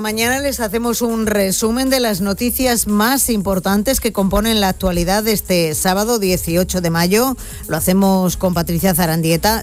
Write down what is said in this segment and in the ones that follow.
mañana les hacemos un resumen de las noticias más importantes que componen la actualidad de este sábado 18 de mayo. Lo hacemos con Patricia Zarandieta,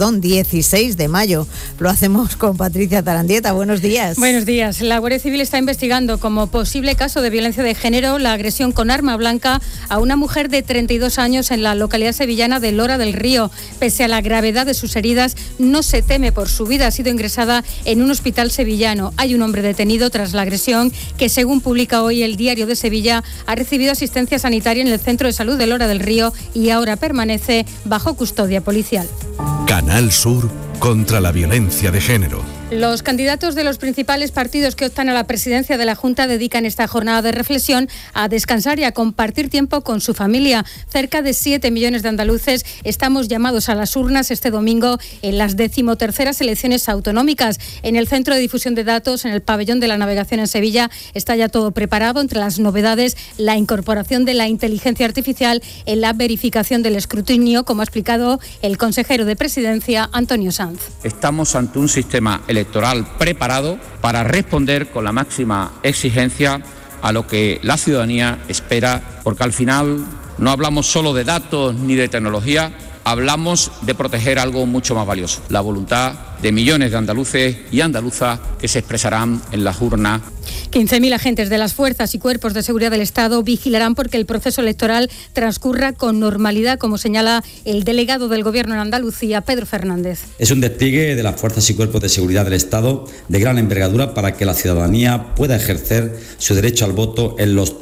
16 de mayo. Lo hacemos con Patricia Zarandieta. Buenos días. Buenos días. La Guardia Civil está investigando como posible caso de violencia de género la agresión con arma blanca a una mujer de 32 años en la localidad sevillana de Lora del Río. Pese a la gravedad de sus heridas, no se teme por su vida. Ha sido ingresada en un hospital sevillano. Hay un hombre detenido tras la agresión que, según publica hoy el Diario de Sevilla, ha recibido asistencia sanitaria en el Centro de Salud de Lora del Río y ahora permanece bajo custodia policial. Canal Sur contra la violencia de género. Los candidatos de los principales partidos que optan a la presidencia de la Junta dedican esta jornada de reflexión a descansar y a compartir tiempo con su familia. Cerca de 7 millones de andaluces estamos llamados a las urnas este domingo en las 13º elecciones autonómicas. En el Centro de Difusión de Datos, en el Pabellón de la Navegación en Sevilla, está ya todo preparado. Entre las novedades, la incorporación de la inteligencia artificial en la verificación del escrutinio, como ha explicado el consejero de Presidencia, Antonio Sanz. Estamos ante un sistema electoral preparado para responder con la máxima exigencia a lo que la ciudadanía espera, porque al final no hablamos solo de datos ni de tecnología, hablamos de proteger algo mucho más valioso, la voluntad de millones de andaluces y andaluzas que se expresarán en las urnas. 15.000 agentes de las fuerzas y cuerpos de seguridad del Estado vigilarán porque el proceso electoral transcurra con normalidad, como señala el delegado del Gobierno en Andalucía, Pedro Fernández. Es un despliegue de las fuerzas y cuerpos de seguridad del Estado de gran envergadura para que la ciudadanía pueda ejercer su derecho al voto en los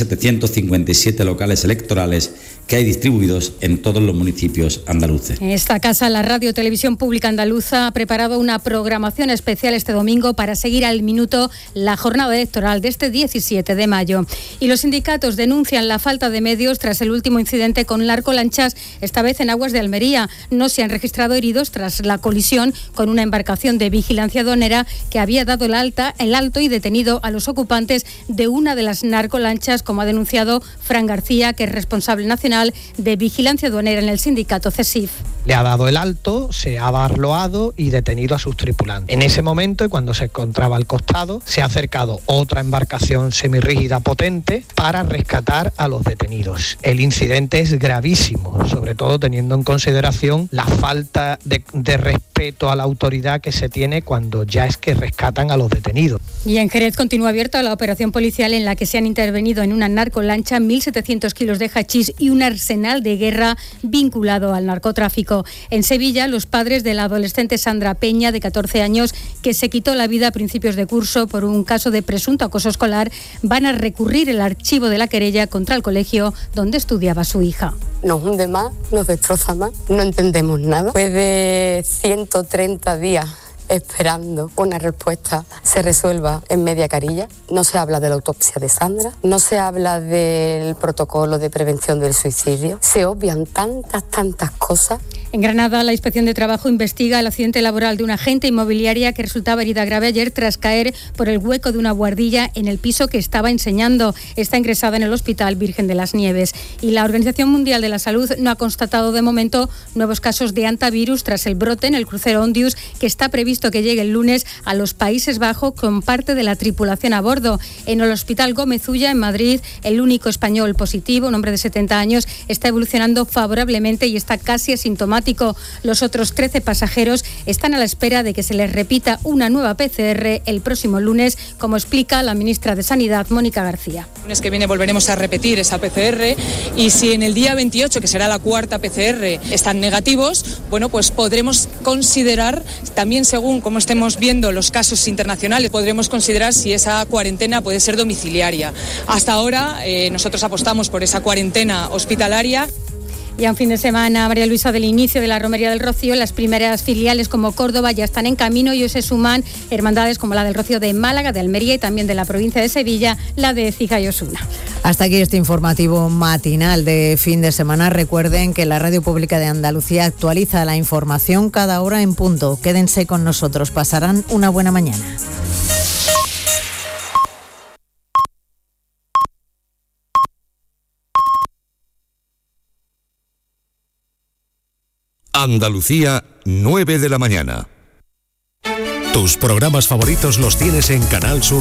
3.757 locales electorales que hay distribuidos en todos los municipios andaluces. En esta casa, la Radio Televisión Pública Andaluza ha preparado una programación especial este domingo para seguir al minuto la jornada electoral de este 17 de mayo. Y los sindicatos denuncian la falta de medios tras el último incidente con narcolanchas, esta vez en aguas de Almería. No se han registrado heridos tras la colisión con una embarcación de vigilancia aduanera que había dado el alto y detenido a los ocupantes de una de las narcolanchas, como ha denunciado Fran García, que es responsable nacional de vigilancia aduanera en el sindicato CESIF. Le ha dado el alto, se ha barloado y detenido a sus tripulantes. En ese momento, cuando se encontraba al costado, se ha acercado otra embarcación semirrígida potente para rescatar a los detenidos. El incidente es gravísimo, sobre todo teniendo en consideración la falta de respeto a la autoridad que se tiene cuando ya es que rescatan a los detenidos. Y en Jerez continúa abierta la operación policial en la que se han intervenido en una narcolancha 1.700 kilos de hachís y un arsenal de guerra vinculado al narcotráfico. En Sevilla, los padres de la adolescente Sandra Peña, de 14 años, que se quitó la vida a principios de curso por un caso de presunto acoso escolar, van a recurrir el archivo de la querella contra el colegio donde estudiaba su hija. Nos hunde más, nos destroza más, no entendemos nada. Después de 130 días esperando una respuesta se resuelva en media carilla. No se habla de la autopsia de Sandra, no se habla del protocolo de prevención del suicidio, se obvian tantas cosas. En Granada, la Inspección de Trabajo investiga el accidente laboral de una agente inmobiliaria que resultaba herida grave ayer tras caer por el hueco de una buhardilla en el piso que estaba enseñando. Está ingresada en el Hospital Virgen de las Nieves. Y la Organización Mundial de la Salud no ha constatado de momento nuevos casos de hantavirus tras el brote en el crucero Ondius, que está previsto que llegue el lunes a los Países Bajos con parte de la tripulación a bordo. En el Hospital Gómez Ulla, en Madrid, el único español positivo, un hombre de 70 años, está evolucionando favorablemente y está casi asintomático. Los otros 13 pasajeros están a la espera de que se les repita una nueva PCR el próximo lunes, como explica la ministra de Sanidad, Mónica García. El lunes que viene volveremos a repetir esa PCR y si en el día 28, que será la cuarta PCR, están negativos, bueno, pues podremos considerar, también según cómo estemos viendo los casos internacionales, podremos considerar si esa cuarentena puede ser domiciliaria. Hasta ahora nosotros apostamos por esa cuarentena hospitalaria. Y a un fin de semana, María Luisa, del inicio de la Romería del Rocío, las primeras filiales como Córdoba ya están en camino y hoy se suman hermandades como la del Rocío de Málaga, de Almería y también de la provincia de Sevilla, la de Écija y Osuna. Hasta aquí este informativo matinal de fin de semana. Recuerden que la Radio Pública de Andalucía actualiza la información cada hora en punto. Quédense con nosotros, pasarán una buena mañana. Andalucía, 9 de la mañana. Tus programas favoritos los tienes en Canal Sur